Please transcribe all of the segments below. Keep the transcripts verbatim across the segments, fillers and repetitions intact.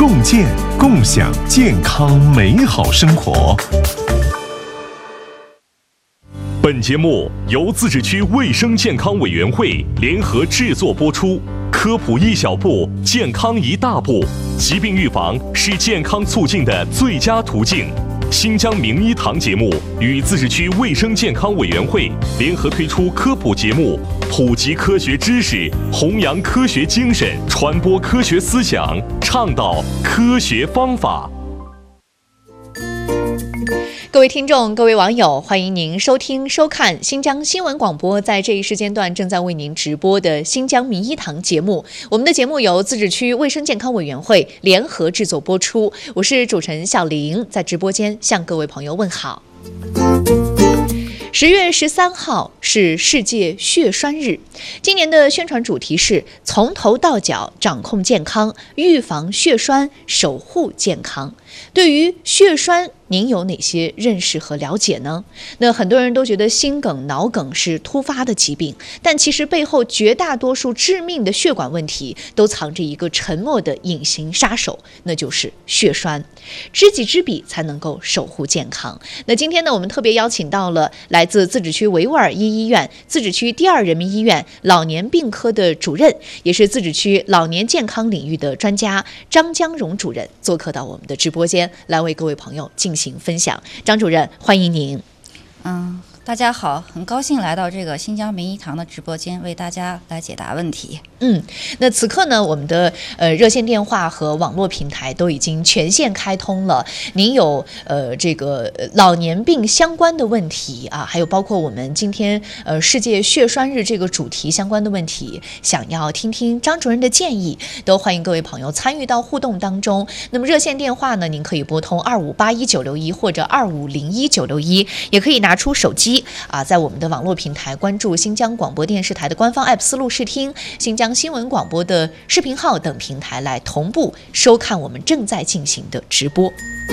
共建共享健康美好生活。本节目由自治区卫生健康委员会联合制作播出。科普一小步，健康一大步。疾病预防是健康促进的最佳途径。新疆名医堂节目与自治区卫生健康委员会联合推出科普节目，普及科学知识，弘扬科学精神，传播科学思想，倡导科学方法。 各位听众，各位网友，欢迎您收听收看新疆新闻广播在这一时间段正在为您直播的新疆名医堂节目。我们的节目由自治区卫生健康委员会联合制作播出，我是主持人小玲，在直播间向各位朋友问好。十月十三号是世界血栓日，今年的宣传主题是从头到脚掌控健康，预防血栓，守护健康。对于血栓，您有哪些认识和了解呢？那很多人都觉得心梗、脑梗是突发的疾病，但其实背后绝大多数致命的血管问题都藏着一个沉默的隐形杀手，那就是血栓。知己知彼，才能够守护健康。那今天呢，我们特别邀请到了来自自治区维吾尔一医院、自治区第二人民医院老年病科的主任，也是自治区老年健康领域的专家张江荣主任，做客到我们的直播间，来为各位朋友进行分享。张主任，欢迎您。 嗯，大家好，很高兴来到这个新疆名医堂的直播间，为大家来解答问题。 嗯，那此刻呢，我们的呃热线电话和网络平台都已经全线开通了。您有呃这个老年病相关的问题啊，还有包括我们今天呃世界血栓日这个主题相关的问题，想要听听张主任的建议，都欢迎各位朋友参与到互动当中。那么热线电话呢，您可以拨通二五八一九六一或者二五零一九六一，也可以拿出手机啊，在我们的网络平台关注新疆广播电视台的官方 app 思路视听、新疆新闻广播的视频号等平台来同步收看我们正在进行的直播。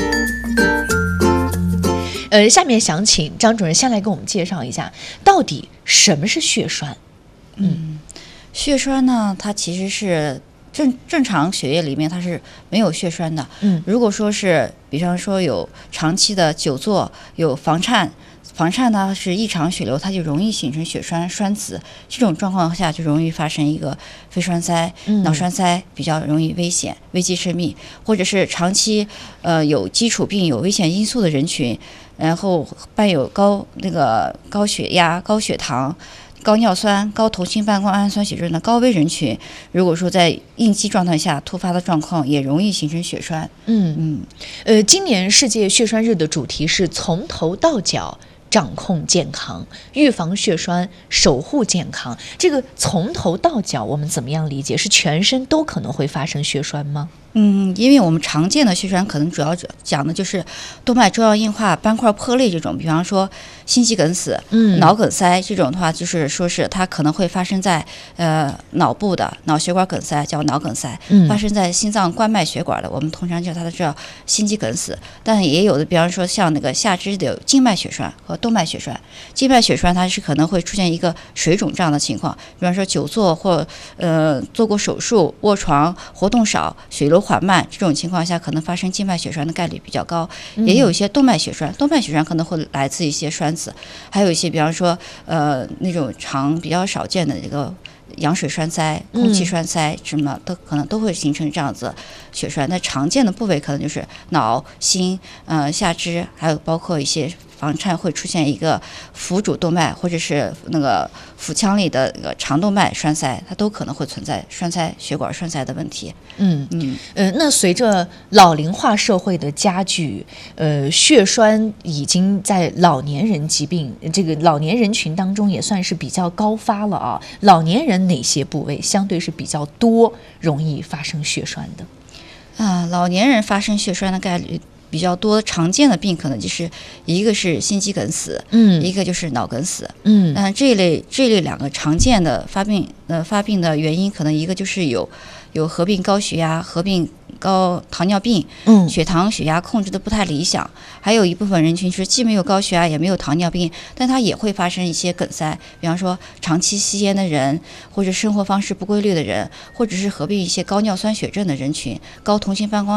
呃，下面想请张主任先来给我们介绍一下，到底什么是血栓？ 嗯，血栓呢，它其实是正正常血液里面它是没有血栓的。嗯，如果说是，比方说有长期的久坐，有房颤。房颤呢是异常血流，它就容易形成血栓栓子，这种状况下就容易发生一个肺栓塞、嗯、脑栓塞，比较容易危险，危及生命。或者是长期呃有基础病、有危险因素的人群，然后伴有高那个高血压、高血糖、高尿酸、高同心半胱氨酸血症的高危人群，如果说在应激状态下突发的状况，也容易形成血栓。 嗯嗯，呃，今年世界血栓日的主题是从头到脚掌控健康，预防血栓，守护健康。这个从头到脚我们怎么样理解？是全身都可能会发生血栓吗？ 嗯，因为我们常见的血栓可能主要讲的就是动脉粥样硬化、斑块破裂这种，比方说心肌梗死、嗯、脑梗塞这种的话，就是说是它可能会发生在呃脑部的脑血管梗塞，叫脑梗塞；嗯、发生在心脏冠脉血管的，我们通常叫它的叫心肌梗死。但也有的，比方说像那个下肢的静脉血栓和动脉血栓，静脉血栓它是可能会出现一个水肿这样的情况，比方说久坐或呃做过手术、卧床、活动少、血流缓慢，这种情况下可能发生静脉血栓的概率比较高。也有一些动脉血栓，动脉血栓可能会来自一些栓子，还有一些比方说呃那种常比较少见的这个羊水栓塞、空气栓塞什么都可能都会形成这样子血栓。那常见的部位可能就是脑、心、呃下肢，还有包括一些房颤会出现一个腹主动脉或者是那个腹腔里的那个肠动脉栓塞，它都可能会存在栓塞、血管栓塞的问题。 嗯嗯呃，那随着老龄化社会的加剧，呃，血栓已经在老年人疾病这个老年人群当中也算是比较高发了啊。老年人哪些部位相对是比较多容易发生血栓的？ 啊，老年人发生血栓的概率比较多，常见的病可能就是一个是心肌梗死，嗯，一个就是脑梗死，嗯，但这一类这一类两个常见的发病呃发病的原因，可能一个就是有有合并高血压、合并高糖尿病，嗯，血糖血压控制的不太理想，还有一部分人群是既没有高血压也没有糖尿病，但它也会发生一些梗塞，比方说长期吸烟的人，或者生活方式不规律的人，或者是合并一些高尿酸血症的人群、高同心半胱